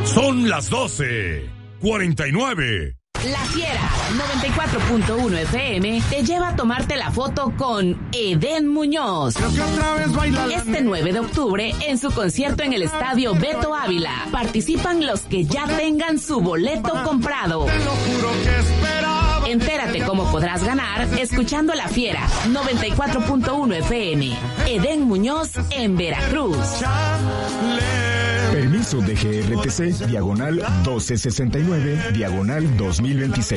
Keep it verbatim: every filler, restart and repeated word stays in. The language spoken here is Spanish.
Son las doce cuarenta y nueve. La Fiera noventa y cuatro punto uno F M te lleva a tomarte la foto con Edén Muñoz. Este nueve de octubre en su concierto en el Estadio Beto Ávila. Participan los que ya tengan su boleto comprado. Entérate cómo podrás ganar escuchando La Fiera noventa y cuatro punto uno F M. Edén Muñoz en Veracruz. Permiso de G R T C, diagonal doce sesenta y nueve, diagonal dos mil veintiséis.